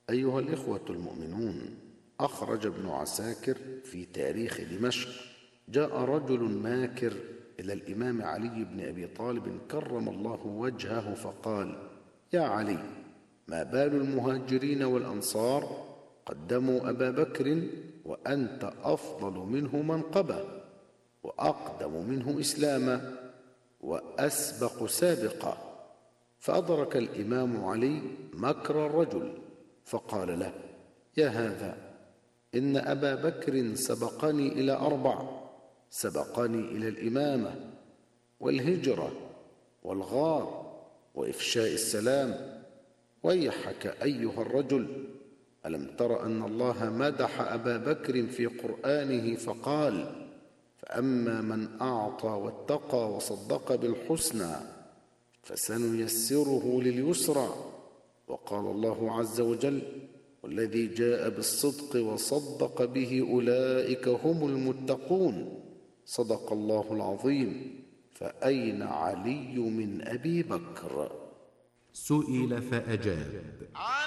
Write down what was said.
أيها الإخوة المؤمنون، أخرج ابن عساكر في تاريخ دمشق: جاء رجل ماكر إلى الإمام علي بن أبي طالب كرم الله وجهه فقال: يا علي، ما بال المهاجرين والأنصار قدموا أبا بكر وأنت أفضل منه منقبة وأقدم منه إسلاما وأسبق سابقا؟ فأدرك الإمام علي مكر الرجل فقال له: يا هذا، إن أبا بكر سبقني إلى 4: سبقني إلى الإمامة والهجرة والغار وإفشاء السلام. ويحك أيها الرجل، ألم تر أن الله مدح أبا بكر في قرآنه فقال: فأما من أعطى واتقى وصدق بالحسنى فسنيسره لليسرى. وقال الله عز وجل: والذي جاء بالصدق وصدق به أولئك هم المتقون. صدق الله العظيم. فأين علي من أبي بكر؟ سئل فأجاب: